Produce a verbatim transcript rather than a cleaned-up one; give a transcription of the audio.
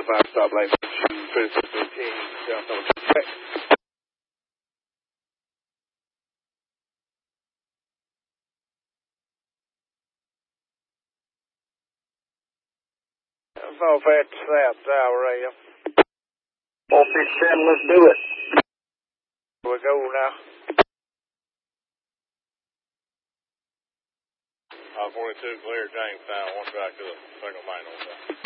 oh five, stop lane, twenty-six fifteen, down double check. four fifty South Tower Radio. four fifty-seven, let's do it. Here we go now. Uh, forty-two, clear Jamestown, one track to the single main on that.